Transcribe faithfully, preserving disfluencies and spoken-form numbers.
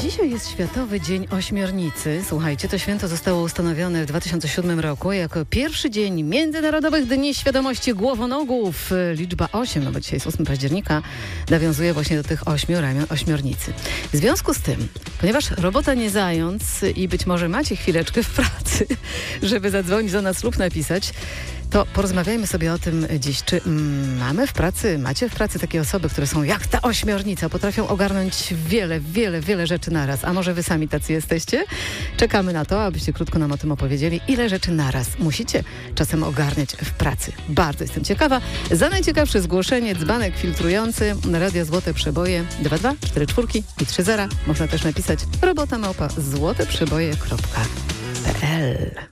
Dzisiaj jest Światowy Dzień Ośmiornicy. Słuchajcie, to święto zostało ustanowione w dwa tysiące siódmym roku jako pierwszy dzień Międzynarodowych Dni Świadomości Głowonogów. Liczba osiem, no bo dzisiaj jest ósmego października, nawiązuje właśnie do tych ośmiu ramion ośmiornicy. W związku z tym, ponieważ robota nie zając i być może macie chwileczkę w pracy, żeby zadzwonić do nas lub napisać, to porozmawiajmy sobie o tym dziś. Czy mm, mamy w pracy, macie w pracy takie osoby, które są jak ta ośmiornica, potrafią ogarnąć wiele, wiele, wiele rzeczy naraz. A może wy sami tacy jesteście? Czekamy na to, abyście krótko nam o tym opowiedzieli. Ile rzeczy naraz musicie czasem ogarniać w pracy? Bardzo jestem ciekawa. Za najciekawsze zgłoszenie dzbanek filtrujący Radio Złote Przeboje dwa dwa cztery cztery i trzy zero. Można też napisać robota małpa złoteprzeboje kropka p l.